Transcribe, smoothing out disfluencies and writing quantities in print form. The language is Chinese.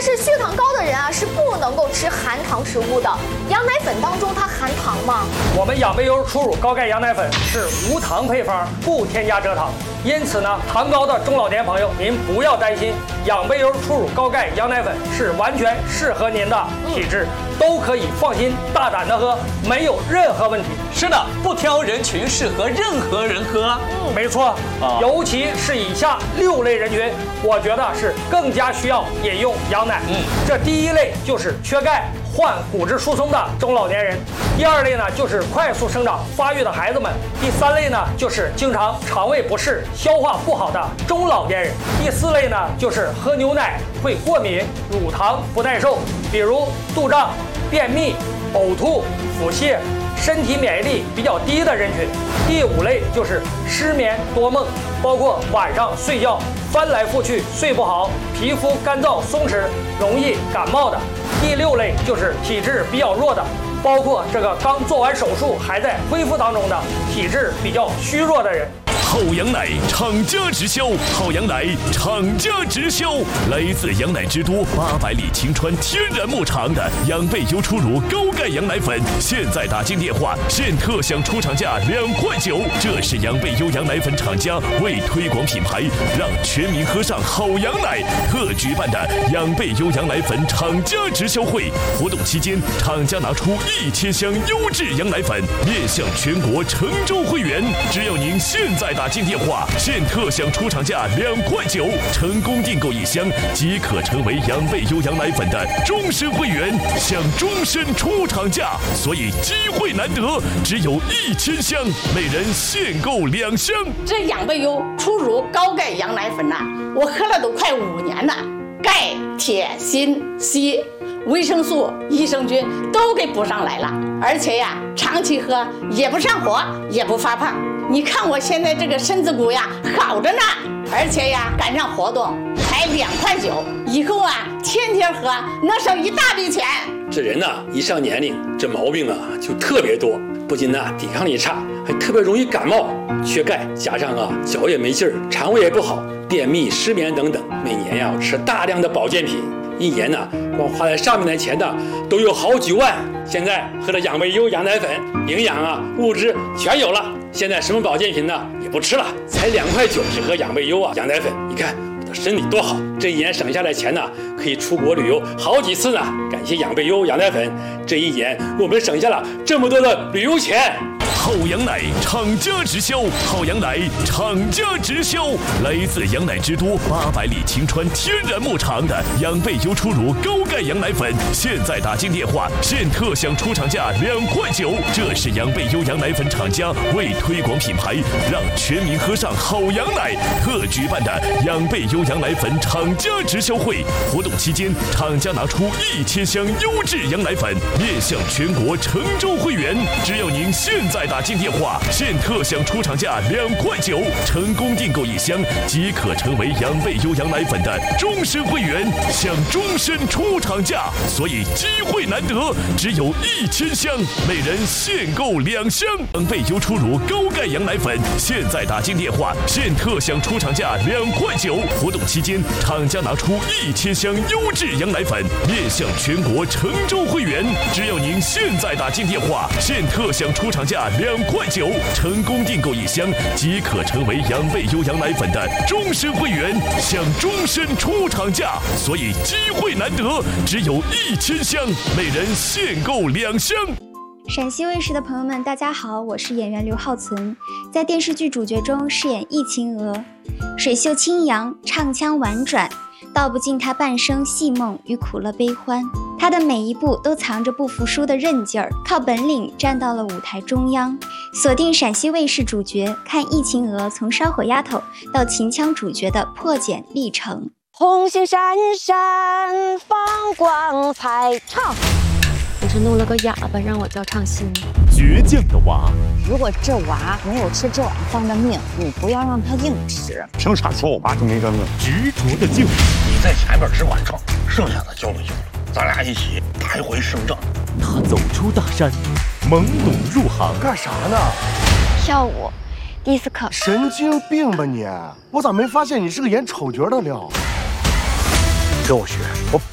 是血糖高的人啊是不能够吃含糖食物的。羊奶粉当中它含糖吗？ 我们养贝优初乳高钙羊奶粉是无糖配方，不添加蔗糖，因此呢，糖高的中老年朋友您不要担心，养贝优初乳高钙羊奶粉是完全适合您的体质，都可以放心大胆的喝，没有任何问题。 是的，不挑人群，适合任何人喝。 没错，尤其是以下6类人群，我觉得是更加需要饮用羊奶。这第1类就是缺钙、患骨质疏松的中老年人；第2类呢就是快速生长发育的孩子们；第3类呢就是经常肠胃不适、消化不好的中老年人；第4类呢就是喝牛奶会过敏、乳糖不耐受，比如肚胀、便秘、呕吐、腹泻、身体免疫力比较低的人群；第5类就是失眠多梦，包括晚上睡觉翻来覆去睡不好，皮肤干燥松弛，容易感冒的；第6类就是体质比较弱的，包括这个刚做完手术还在恢复当中的体质比较虚弱的人。 好羊奶厂家直销，好羊奶厂家直销，来自羊奶之都800里晴川天然牧场的养贝优初乳高钙羊奶粉，现在打进电话，现特享出厂价2块9。这是养贝优羊奶粉厂家为推广品牌，让全民喝上好羊奶特举办的养贝优羊奶粉厂家直销会。活动期间，厂家拿出1000箱优质羊奶粉，面向全国成州会员。只要您现在打进电话，现特享出厂价2块9，成功订购1箱即可成为养贝优羊奶粉的终身会员，享终身出厂价。所以机会难得，只有1000箱，每人限购2箱。 这养贝优初乳高钙羊奶粉呐，我喝了都快5年了，钙、铁、锌、硒、维生素、益生菌都给补上来了，而且呀，长期喝也不上火，也不发胖。你看我现在这个身子骨呀，好着呢，而且呀，赶上活动才2块9，以后啊，天天喝能省一大笔钱。 这人呐，一上年龄，这毛病啊就特别多，不仅抵抗力差，还特别容易感冒。缺钙，加上脚也没劲儿，肠胃也不好，便秘、失眠等等。每年要吃大量的保健品，一年光花在上面的钱都有好几万。现在喝了养贝优羊奶粉，营养物质全有了。现在什么保健品也不吃了，才2块9只喝养贝优羊奶粉。你看我的身体多好，这一年省下来钱可以出国旅游好几次呢。感谢养贝优羊奶粉，这一年我们省下了这么多的旅游钱。 好羊奶厂家直销，好羊奶厂家直销，来自羊奶之都800里晴川天然牧场的养贝优初乳高钙羊奶粉，现在打进电话，现特享出厂价2块9。这是养贝优羊奶粉厂家为推广品牌，让全民喝上好羊奶特举办的养贝优羊奶粉厂家直销会。活动期间，厂家拿出1000箱优质羊奶粉，面向全国成州会员。只要您现在打进电话，现特享出厂价2块9，成功订购1箱即可成为养贝优羊奶粉的终身会员，享终身出厂价。所以机会难得，只有1000箱，每人限购2箱。养贝优初乳高钙羊奶粉，现在打进电话，现特享出厂价2块9。活动期间，厂家拿出1000箱优质羊奶粉，面向全国成州会员。只要您现在打进电话，现特享出厂价2块9，成功订购1箱即可成为养贝优羊奶粉的终身会员，享终身出厂价。所以机会难得，只有1000箱，每人限购2箱。 陕西卫视的朋友们，大家好，我是演员刘浩存，在电视剧主角中饰演易晴娥。水袖轻扬，唱腔婉转，道不尽她半生戏梦与苦乐悲欢。她的每一步都藏着不服输的韧劲儿，靠本领站到了舞台中央。锁定陕西卫视主角，看易晴娥从烧火丫头到秦腔主角的破茧历程。 红星闪闪放光彩，唱。你是弄了个哑巴让我叫唱戏吗？ 倔强的娃， 如果这娃没有吃这碗饭的命，你不要让他硬吃。 凭啥说我爸就没真的？ 执着的劲， 你在前面只管唱，剩下的交了，咱俩一起抬回圣正。 他走出大山，懵懂入行， 干啥呢？ 跳舞，迪斯科。 神经病吧你！我咋没发现你是个演丑角的料？跟我学，我